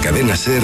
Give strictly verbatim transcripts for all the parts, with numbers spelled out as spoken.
Cadena SER,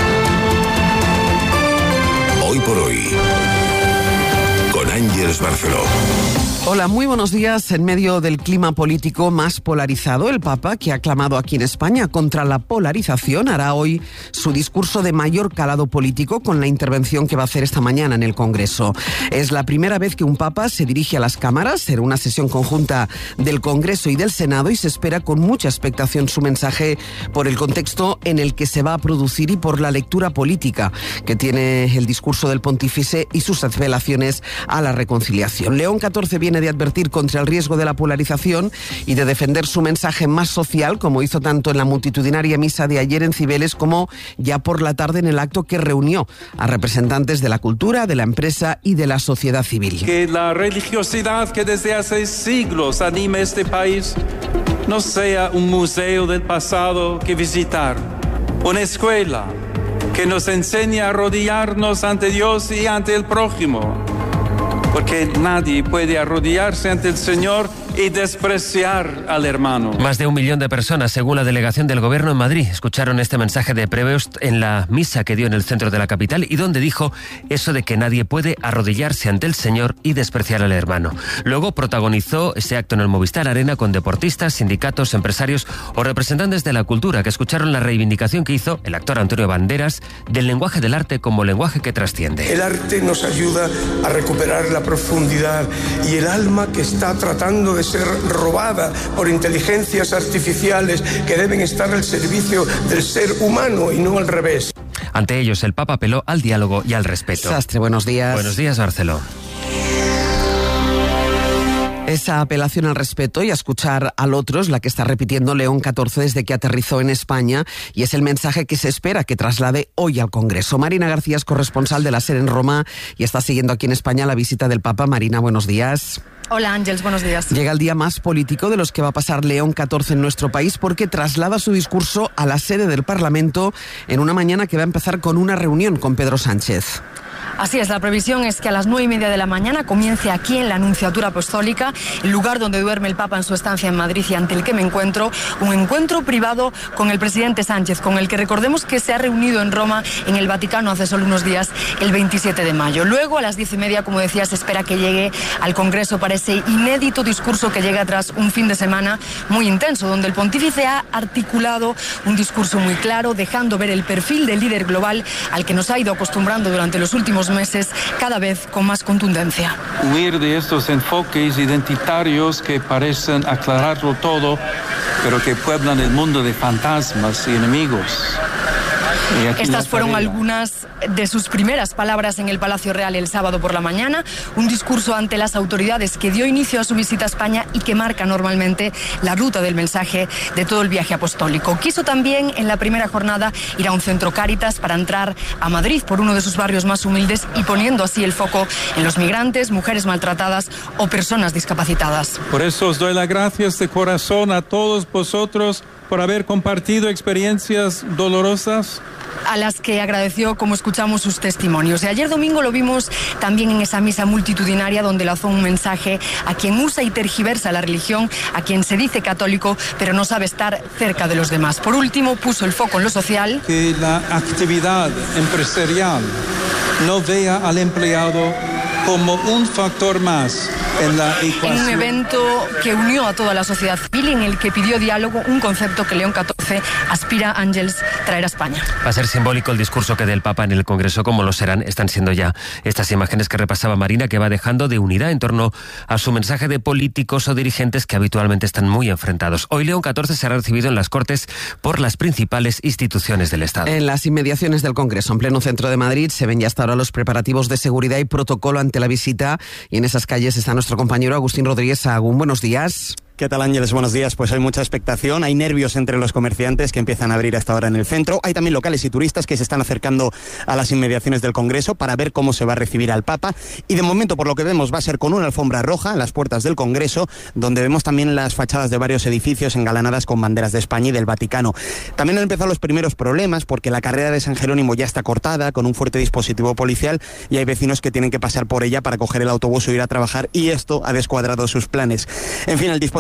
Hoy por Hoy, con Ángeles Barceló. Hola, muy buenos días. En medio del clima político más polarizado, el Papa, que ha clamado aquí en España contra la polarización, hará hoy su discurso de mayor calado político con la intervención que va a hacer esta mañana en el Congreso. Es la primera vez que un Papa se dirige a las cámaras, será una sesión conjunta del Congreso y del Senado y se espera con mucha expectación su mensaje por el contexto en el que se va a producir y por la lectura política que tiene el discurso del pontífice y sus apelaciones a la reconciliación. León catorce viene de advertir contra el riesgo de la polarización y de defender su mensaje más social, como hizo tanto en la multitudinaria misa de ayer en Cibeles como ya por la tarde en el acto que reunió a representantes de la cultura, de la empresa y de la sociedad civil. Que la religiosidad que desde hace siglos anima este país no sea un museo del pasado que visitar, una escuela que nos enseñe a arrodillarnos ante Dios y ante el prójimo. Porque nadie puede arrodillarse ante el Señor y despreciar al hermano. Más de un millón de personas, según la delegación del Gobierno en Madrid, escucharon este mensaje de Prevost en la misa que dio en el centro de la capital y donde dijo eso de que nadie puede arrodillarse ante el Señor y despreciar al hermano. Luego protagonizó ese acto en el Movistar Arena con deportistas, sindicatos, empresarios o representantes de la cultura que escucharon la reivindicación que hizo el actor Antonio Banderas del lenguaje del arte como lenguaje que trasciende. El arte nos ayuda a recuperar la profundidad y el alma que está tratando de ser robada por inteligencias artificiales que deben estar al servicio del ser humano y no al revés. Ante ellos, el Papa apeló al diálogo y al respeto. Sastre, buenos días. Buenos días, Barceló. Esa apelación al respeto y a escuchar al otro es la que está repitiendo León catorce desde que aterrizó en España y es el mensaje que se espera que traslade hoy al Congreso. Marina García es corresponsal de la SER en Roma y está siguiendo aquí en España la visita del Papa. Marina, buenos días. Hola Ángeles, buenos días. Llega el día más político de los que va a pasar León catorce en nuestro país porque traslada su discurso a la sede del Parlamento en una mañana que va a empezar con una reunión con Pedro Sánchez. Así es, la previsión es que a las nueve y media de la mañana comience aquí en la Anunciatura Apostólica, el lugar donde duerme el Papa en su estancia en Madrid y ante el que me encuentro, un encuentro privado con el presidente Sánchez, con el que recordemos que se ha reunido en Roma, en el Vaticano, hace solo unos días, el veintisiete de mayo. Luego, a las diez y media, como decía, se espera que llegue al Congreso para ese inédito discurso que llega tras un fin de semana muy intenso, donde el pontífice ha articulado un discurso muy claro, dejando ver el perfil del líder global al que nos ha ido acostumbrando durante los últimos meses, cada vez con más contundencia. Huir de estos enfoques identitarios que parecen aclararlo todo, pero que pueblan el mundo de fantasmas y enemigos. Estas fueron algunas de sus primeras palabras en el Palacio Real el sábado por la mañana, un discurso ante las autoridades que dio inicio a su visita a España y que marca normalmente la ruta del mensaje de todo el viaje apostólico. Quiso también en la primera jornada ir a un centro Cáritas para entrar a Madrid por uno de sus barrios más humildes y poniendo así el foco en los migrantes, mujeres maltratadas o personas discapacitadas. Por eso os doy las gracias de corazón a todos vosotros por haber compartido experiencias dolorosas, a las que agradeció, como escuchamos, sus testimonios. Y ayer domingo lo vimos también en esa misa multitudinaria donde lanzó un mensaje a quien usa y tergiversa la religión, a quien se dice católico pero no sabe estar cerca de los demás. Por último, puso el foco en lo social. Que la actividad empresarial no vea al empleado como un factor más en la ecuación. En un evento que unió a toda la sociedad civil y en el que pidió diálogo, un concepto que León catorce aspira, Ángeles, traer a España. Va a ser simbólico el discurso que dé el Papa en el Congreso, como lo serán, están siendo ya estas imágenes que repasaba Marina, que va dejando de unidad en torno a su mensaje de políticos o dirigentes que habitualmente están muy enfrentados. Hoy León catorce será recibido en las Cortes por las principales instituciones del Estado. En las inmediaciones del Congreso, en pleno centro de Madrid, se ven ya hasta ahora los preparativos de seguridad y protocolo ante la visita y en esas calles está nuestro compañero Agustín Rodríguez. Agún, buenos días. ¿Qué tal, Ángeles? Buenos días. Pues hay mucha expectación, hay nervios entre los comerciantes que empiezan a abrir hasta ahora en el centro. Hay también locales y turistas que se están acercando a las inmediaciones del Congreso para ver cómo se va a recibir al Papa. Y de momento, por lo que vemos, va a ser con una alfombra roja en las puertas del Congreso, donde vemos también las fachadas de varios edificios engalanadas con banderas de España y del Vaticano. También han empezado los primeros problemas porque la carrera de San Jerónimo ya está cortada con un fuerte dispositivo policial y hay vecinos que tienen que pasar por ella para coger el autobús o ir a trabajar y esto ha descuadrado sus planes. En fin, el dispositivo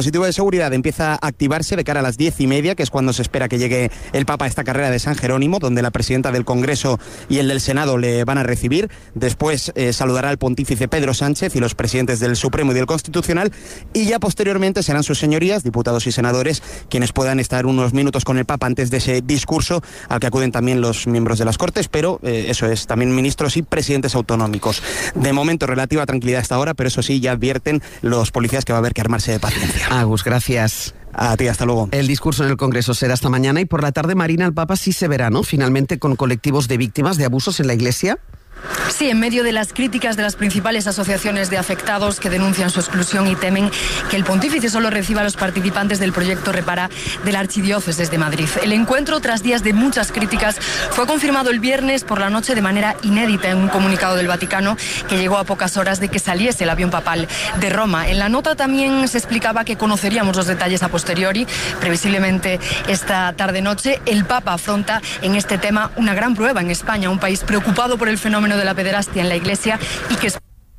dispositivo de seguridad empieza a activarse de cara a las diez y media, que es cuando se espera que llegue el Papa a esta carrera de San Jerónimo, donde la presidenta del Congreso y el del Senado le van a recibir. Después eh, saludará al pontífice Pedro Sánchez y los presidentes del Supremo y del Constitucional, y ya posteriormente serán sus señorías, diputados y senadores, quienes puedan estar unos minutos con el Papa antes de ese discurso al que acuden también los miembros de las Cortes, pero eh, eso es, también ministros y presidentes autonómicos. De momento, relativa tranquilidad hasta ahora, pero eso sí, ya advierten los policías que va a haber que armarse de paciencia. Agus, gracias. A ti, hasta luego. El discurso en el Congreso será esta mañana y por la tarde, Marina, el Papa sí se verá, ¿no? Finalmente con colectivos de víctimas de abusos en la Iglesia. Sí, en medio de las críticas de las principales asociaciones de afectados que denuncian su exclusión y temen que el pontífice solo reciba a los participantes del proyecto Repara de la Archidiócesis de Madrid. El encuentro, tras días de muchas críticas, fue confirmado el viernes por la noche de manera inédita en un comunicado del Vaticano que llegó a pocas horas de que saliese el avión papal de Roma. En la nota también se explicaba que conoceríamos los detalles a posteriori. Previsiblemente esta tarde-noche el Papa afronta en este tema una gran prueba en España, un país preocupado por el fenómeno de la pederastia en la Iglesia y que es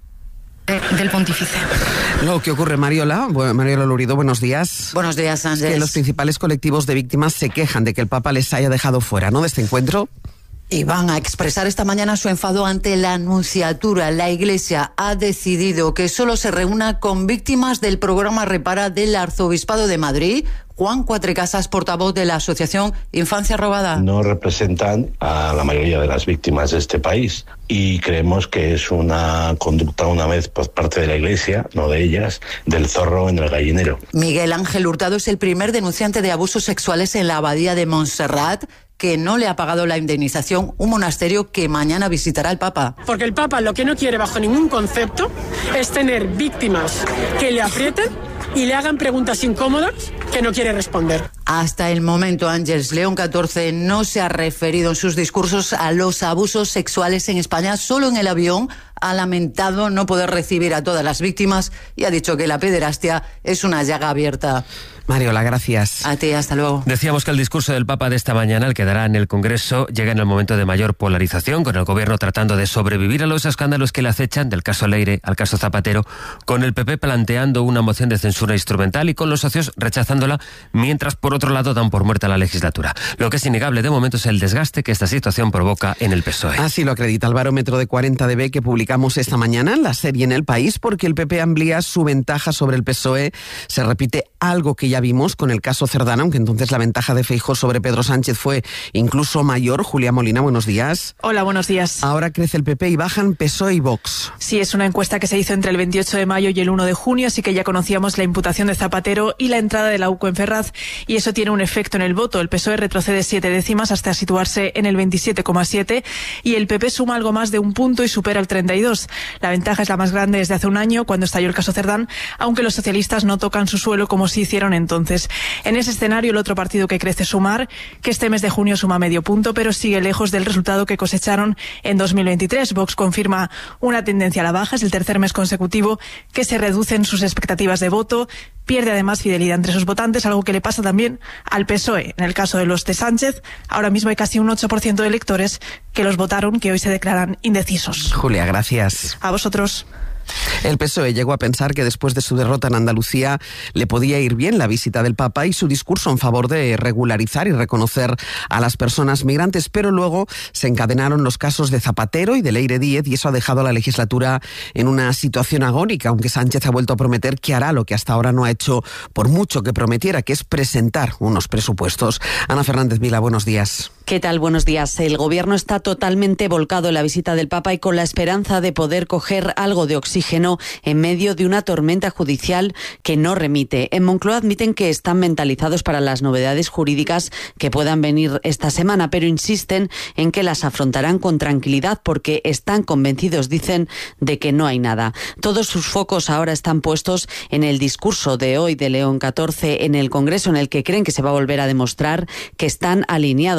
del pontífice. Lo que ocurre, Mariola, bueno, Mariola Lurido, buenos días. Buenos días, Andrés. Es que los principales colectivos de víctimas se quejan de que el Papa les haya dejado fuera, ¿no?, de este encuentro. Y van a expresar esta mañana su enfado ante la Nunciatura. La Iglesia ha decidido que solo se reúna con víctimas del programa Repara del Arzobispado de Madrid. Juan Cuatrecasas, portavoz de la asociación Infancia Robada. No representan a la mayoría de las víctimas de este país y creemos que es una conducta una vez por parte de la Iglesia, no de ellas, del zorro en el gallinero. Miguel Ángel Hurtado es el primer denunciante de abusos sexuales en la abadía de Montserrat, que no le ha pagado la indemnización, un monasterio que mañana visitará el Papa. Porque el Papa lo que no quiere bajo ningún concepto es tener víctimas que le aprieten y le hagan preguntas incómodas que no quiere responder. Hasta el momento, Ángeles, León catorce no se ha referido en sus discursos a los abusos sexuales en España. Solo en el avión ha lamentado no poder recibir a todas las víctimas y ha dicho que la pederastia es una llaga abierta. Mariola, gracias. A ti, hasta luego. Decíamos que el discurso del Papa de esta mañana, el que dará en el Congreso, llega en el momento de mayor polarización, con el gobierno tratando de sobrevivir a los escándalos que le acechan, del caso Leire al caso Zapatero, con el P P planteando una moción de censura instrumental y con los socios rechazándola, mientras por otro lado dan por muerta la legislatura. Lo que es innegable de momento es el desgaste que esta situación provoca en el P S O E. Así lo acredita el barómetro de cuarenta D B que publicamos esta mañana en la serie En el País, porque el P P amplía su ventaja sobre el P S O E. Se repite algo que ya vimos con el caso Cerdán, aunque entonces la ventaja de Feijóo sobre Pedro Sánchez fue incluso mayor. Julia Molina, buenos días. Hola, buenos días. Ahora crece el P P y bajan P S O E y Vox. Sí, es una encuesta que se hizo entre el veintiocho de mayo y el uno de junio, así que ya conocíamos la imputación de Zapatero y la entrada de la U C O en Ferraz, y eso tiene un efecto en el voto. El P S O E retrocede siete décimas hasta situarse en el veintisiete coma siete y el P P suma algo más de un punto y supera el treinta y dos. La ventaja es la más grande desde hace un año, cuando estalló el caso Cerdán, aunque los socialistas no tocan su suelo como sí hicieron entonces. En ese escenario, el otro partido que crece, Sumar, que este mes de junio suma medio punto, pero sigue lejos del resultado que cosecharon en dos mil veintitrés. Vox confirma una tendencia a la baja, es el tercer mes consecutivo que se reducen sus expectativas de voto. Pierde además fidelidad entre sus votantes, algo que le pasa también al P S O E. En el caso de los de Sánchez, ahora mismo hay casi un ocho por ciento de electores que los votaron, que hoy se declaran indecisos. Julia, gracias. A vosotros. El P S O E llegó a pensar que después de su derrota en Andalucía le podía ir bien la visita del Papa y su discurso en favor de regularizar y reconocer a las personas migrantes, pero luego se encadenaron los casos de Zapatero y de Leire Díez y eso ha dejado a la legislatura en una situación agónica, aunque Sánchez ha vuelto a prometer que hará lo que hasta ahora no ha hecho, por mucho que prometiera, que es presentar unos presupuestos. Ana Fernández Vila, buenos días. ¿Qué tal? Buenos días. El gobierno está totalmente volcado en la visita del Papa y con la esperanza de poder coger algo de oxígeno en medio de una tormenta judicial que no remite. En Moncloa admiten que están mentalizados para las novedades jurídicas que puedan venir esta semana, pero insisten en que las afrontarán con tranquilidad porque están convencidos, dicen, de que no hay nada. Todos sus focos ahora están puestos en el discurso de hoy de León catorce en el Congreso, en el que creen que se va a volver a demostrar que están alineados con él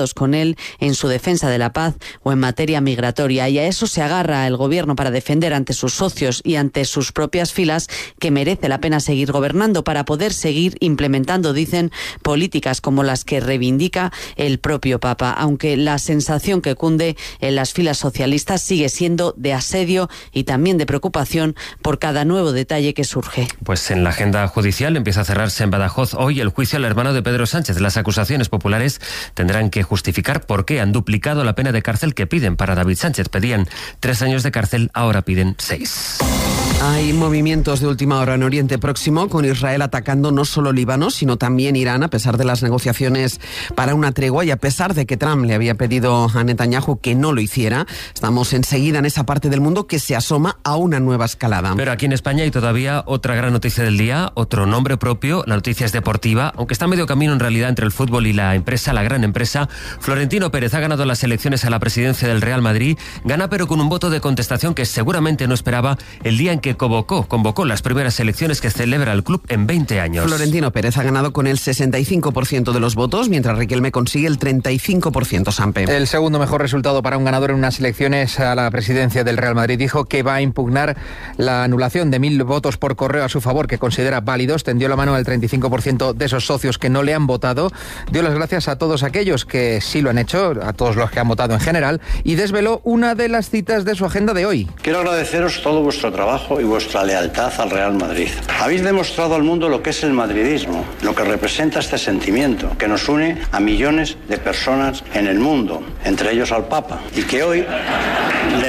él en su defensa de la paz o en materia migratoria. Y a eso se agarra el gobierno para defender ante sus socios y ante sus propias filas que merece la pena seguir gobernando para poder seguir implementando, dicen, políticas como las que reivindica el propio Papa, aunque la sensación que cunde en las filas socialistas sigue siendo de asedio y también de preocupación por cada nuevo detalle que surge. Pues en la agenda judicial empieza a cerrarse en Badajoz hoy el juicio al hermano de Pedro Sánchez. Las acusaciones populares tendrán que justificar por qué han duplicado la pena de cárcel que piden para David Sánchez. Pedían tres años de cárcel, ahora piden seis. Hay movimientos de última hora en Oriente Próximo, con Israel atacando no solo Líbano, sino también Irán, a pesar de las negociaciones para una tregua y a pesar de que Trump le había pedido a Netanyahu que no lo hiciera. Estamos enseguida en esa parte del mundo que se asoma a una nueva escalada. Pero aquí en España hay todavía otra gran noticia del día, otro nombre propio. La noticia es deportiva, aunque está medio camino en realidad entre el fútbol y la empresa, la gran empresa. Florentino Pérez ha ganado las elecciones a la presidencia del Real Madrid. Gana pero con un voto de contestación que seguramente no esperaba el día en que convocó, convocó las primeras elecciones que celebra el club en veinte años. Florentino Pérez ha ganado con el sesenta y cinco por ciento de los votos, mientras Riquelme consigue el treinta y cinco por ciento, Sampe. El segundo mejor resultado para un ganador en unas elecciones a la presidencia del Real Madrid. Dijo que va a impugnar la anulación de mil votos por correo a su favor, que considera válidos. Tendió la mano al treinta y cinco por ciento de esos socios que no le han votado. Dio las gracias a todos aquellos que sí lo han hecho, a todos los que han votado en general, y desveló una de las citas de su agenda de hoy. Quiero agradeceros todo vuestro trabajo y vuestra lealtad al Real Madrid. Habéis demostrado al mundo lo que es el madridismo, lo que representa este sentimiento que nos une a millones de personas en el mundo, entre ellos al Papa, y que hoy le...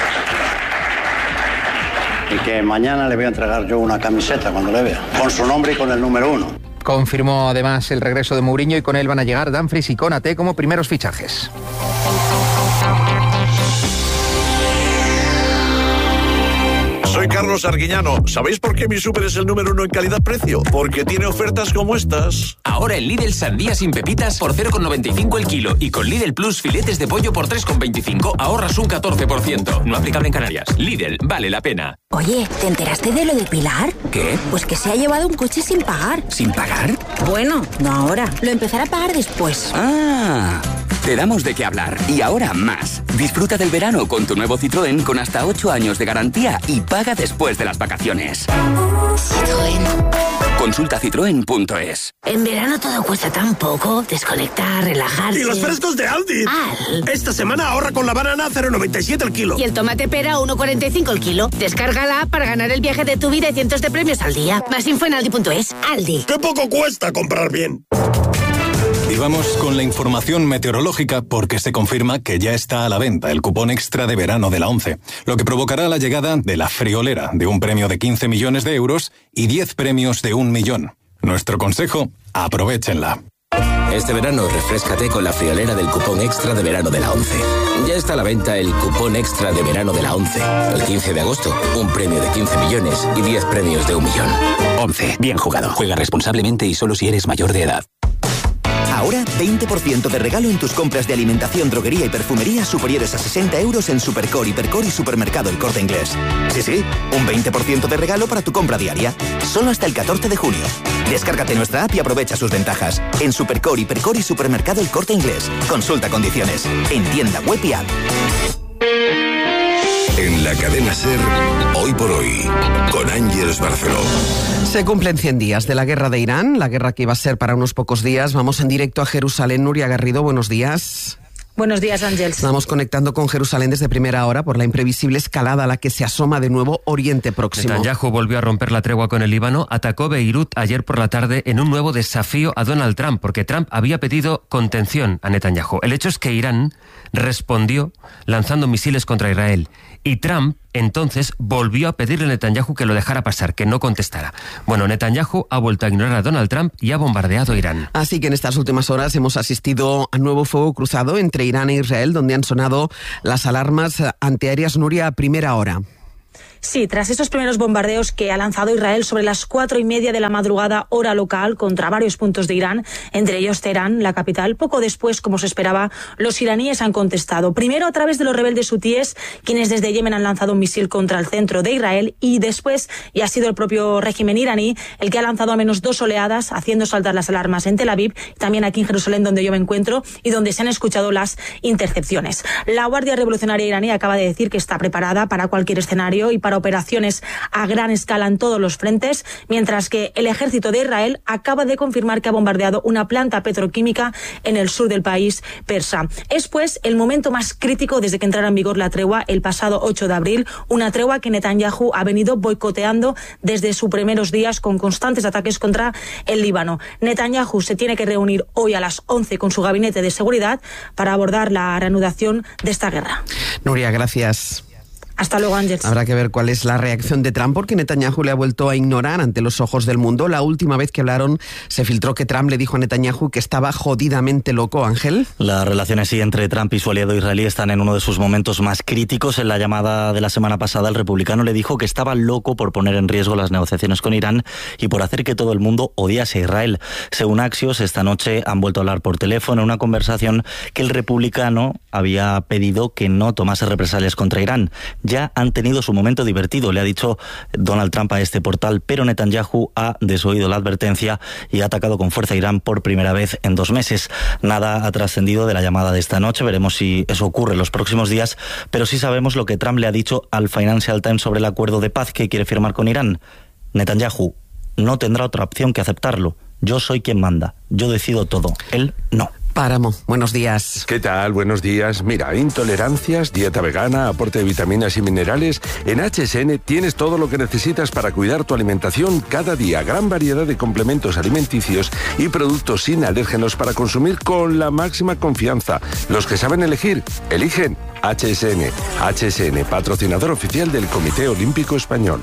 y que mañana le voy a entregar yo una camiseta cuando le vea, con su nombre y con el número uno. Confirmó además el regreso de Mourinho y con él van a llegar Dumfries y Konaté como primeros fichajes. Soy Carlos Arguiñano. ¿Sabéis por qué mi súper es el número uno en calidad-precio? Porque tiene ofertas como estas. Ahora en Lidl sandía sin pepitas por cero coma noventa y cinco el kilo y con Lidl Plus filetes de pollo por tres coma veinticinco ahorras un catorce por ciento. No aplicable en Canarias. Lidl, vale la pena. Oye, ¿te enteraste de lo de Pilar? ¿Qué? Pues que se ha llevado un coche sin pagar. ¿Sin pagar? Bueno, no ahora. Lo empezará a pagar después. Ah... Te damos de qué hablar. Y ahora más. Disfruta del verano con tu nuevo Citroën con hasta ocho años de garantía y paga después de las vacaciones. Citroën. Consulta citroen punto es. En verano todo cuesta tan poco. Desconectar, relajarse. ¡Y los frescos de Aldi! Al. Esta semana ahorra con la banana cero coma noventa y siete el kilo. Y el tomate pera uno coma cuarenta y cinco el kilo. Descárgala para ganar el viaje de tu vida y cientos de premios al día. Más info en aldi punto es. Aldi. ¡Qué poco cuesta comprar bien! Y vamos con la información meteorológica porque se confirma que ya está a la venta el cupón extra de verano de la ONCE, lo que provocará la llegada de la friolera de un premio de quince millones de euros y diez premios de un millón. Nuestro consejo, aprovéchenla. Este verano refréscate con la friolera del cupón extra de verano de la ONCE. Ya está a la venta el cupón extra de verano de la ONCE. El quince de agosto, un premio de quince millones y diez premios de un millón. ONCE, bien jugado. Juega responsablemente y solo si eres mayor de edad. Ahora, veinte por ciento de regalo en tus compras de alimentación, droguería y perfumería superiores a sesenta euros en Supercore, Hipercore y Supermercado El Corte Inglés. Sí, sí, un veinte por ciento de regalo para tu compra diaria. Solo hasta el catorce de junio. Descárgate nuestra app y aprovecha sus ventajas. En Supercore, Hipercore y Supermercado El Corte Inglés. Consulta condiciones. En tienda web y app. En la cadena SER, Hoy por Hoy, con Ángeles Barceló. Se cumplen cien días de la guerra de Irán, la guerra que iba a ser para unos pocos días. Vamos en directo a Jerusalén. Nuria Garrido, buenos días. Buenos días, Ángel. Estamos conectando con Jerusalén desde primera hora por la imprevisible escalada a la que se asoma de nuevo Oriente Próximo. Netanyahu volvió a romper la tregua con el Líbano, atacó Beirut ayer por la tarde en un nuevo desafío a Donald Trump, porque Trump había pedido contención a Netanyahu. El hecho es que Irán respondió lanzando misiles contra Israel y Trump entonces volvió a pedirle a Netanyahu que lo dejara pasar, que no contestara. Bueno, Netanyahu ha vuelto a ignorar a Donald Trump y ha bombardeado Irán. Así que en estas últimas horas hemos asistido a nuevo fuego cruzado entre Irán e Israel, donde han sonado las alarmas antiaéreas. Nuria, a primera hora. Sí, tras esos primeros bombardeos que ha lanzado Israel sobre las cuatro y media de la madrugada hora local contra varios puntos de Irán, entre ellos Teherán, la capital, poco después, como se esperaba, los iraníes han contestado. Primero a través de los rebeldes hutíes, quienes desde Yemen han lanzado un misil contra el centro de Israel, y después ya ha sido el propio régimen iraní el que ha lanzado al menos dos oleadas, haciendo saltar las alarmas en Tel Aviv, también aquí en Jerusalén, donde yo me encuentro, y donde se han escuchado las intercepciones. La Guardia Revolucionaria iraní acaba de decir que está preparada para cualquier escenario y para operaciones a gran escala en todos los frentes, mientras que el ejército de Israel acaba de confirmar que ha bombardeado una planta petroquímica en el sur del país persa. Es pues el momento más crítico desde que entrara en vigor la tregua el pasado ocho de abril, una tregua que Netanyahu ha venido boicoteando desde sus primeros días con constantes ataques contra el Líbano. Netanyahu se tiene que reunir hoy a las once con su gabinete de seguridad para abordar la reanudación de esta guerra. Nuria, gracias. Hasta luego, Ángel. Habrá que ver cuál es la reacción de Trump, porque Netanyahu le ha vuelto a ignorar ante los ojos del mundo. La última vez que hablaron se filtró que Trump le dijo a Netanyahu que estaba jodidamente loco, Ángel. Las relaciones sí entre Trump y su aliado israelí están en uno de sus momentos más críticos. En la llamada de la semana pasada, el republicano le dijo que estaba loco por poner en riesgo las negociaciones con Irán y por hacer que todo el mundo odiase a Israel. Según Axios, esta noche han vuelto a hablar por teléfono en una conversación que el republicano había pedido que no tomase represalias contra Irán. Ya han tenido su momento divertido, le ha dicho Donald Trump a este portal, pero Netanyahu ha desoído la advertencia y ha atacado con fuerza a Irán por primera vez en dos meses. Nada ha trascendido de la llamada de esta noche, veremos si eso ocurre en los próximos días, pero sí sabemos lo que Trump le ha dicho al Financial Times sobre el acuerdo de paz que quiere firmar con Irán. Netanyahu no tendrá otra opción que aceptarlo. Yo soy quien manda, yo decido todo, él no. Páramo, buenos días. ¿Qué tal? Buenos días. Mira, intolerancias, dieta vegana, aporte de vitaminas y minerales. En H S N tienes todo lo que necesitas para cuidar tu alimentación cada día. Gran variedad de complementos alimenticios y productos sin alérgenos para consumir con la máxima confianza. Los que saben elegir, eligen H S N. H S N, patrocinador oficial del Comité Olímpico Español.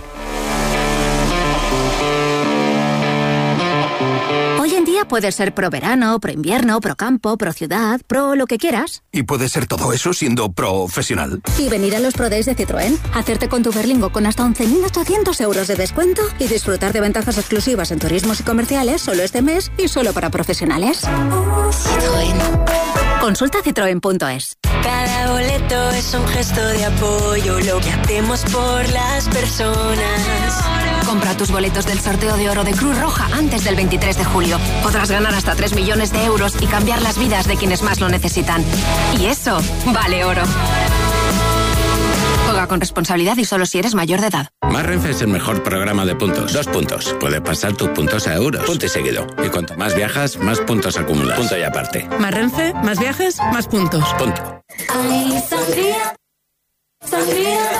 Puedes ser pro verano, pro invierno, pro campo, pro ciudad, pro lo que quieras. Y puede ser todo eso siendo profesional. Y venir a los Pro Days de Citroën, hacerte con tu Berlingo con hasta once mil ochocientos euros de descuento y disfrutar de ventajas exclusivas en turismos y comerciales solo este mes y solo para profesionales. Citroën. Consulta citroen punto es. Cada boleto es un gesto de apoyo, lo que hacemos por las personas. Compra tus boletos del sorteo de oro de Cruz Roja antes del veintitrés de julio. Podrás ganar hasta tres millones de euros y cambiar las vidas de quienes más lo necesitan. Y eso vale oro. Juega con responsabilidad y solo si eres mayor de edad. Más Renfe es el mejor programa de puntos. Dos puntos. Puedes pasar tus puntos a euros. Punto y seguido. Y cuanto más viajas, más puntos acumulas. Punto y aparte. Más Renfe, más viajes, más puntos. Punto. Ay, sangría, sangría.